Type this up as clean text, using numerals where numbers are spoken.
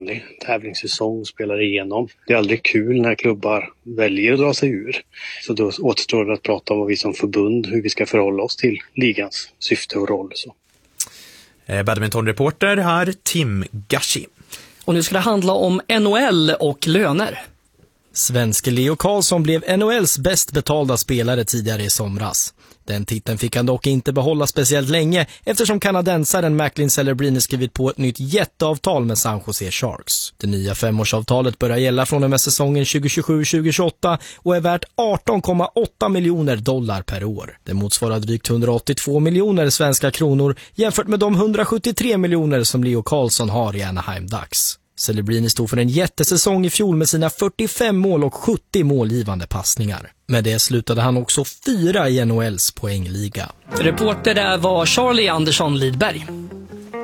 vanlig tävlingssäsong spelar igenom. Det är aldrig kul när klubbar väljer att dra sig ur. Så då återstår det att prata om vad vi som förbund, hur vi ska förhålla oss till ligans syfte och roll. Så. Badmintonreporter här, Tim Gashi. Och nu ska det handla om NHL och löner. Svenske Leo Carlsson blev NHLs bäst betalda spelare tidigare i somras. Den titeln fick han dock inte behålla speciellt länge eftersom kanadensaren Macklin Celebrini skrivit på ett nytt jätteavtal med San Jose Sharks. Det nya 5-årsavtalet börjar gälla från och med säsongen 2027-2028 och är värt $18,8 miljoner per år. Det motsvarar drygt 182 miljoner svenska kronor jämfört med de 173 miljoner som Leo Carlsson har i Anaheim Ducks. Celebrini stod för en jättesäsong i fjol med sina 45 mål och 70 målgivande passningar. Med det slutade han också 4 i NHLs poängliga. Reporter där var Charlie Andersson Lidberg.